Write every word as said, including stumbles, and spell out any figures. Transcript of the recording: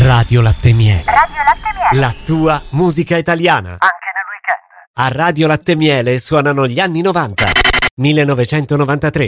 Radio Latte Miele. Radio Latte Miele. La tua musica italiana. Anche nel weekend. A Radio Latte Miele suonano gli anni novanta. millenovecentonovantatré.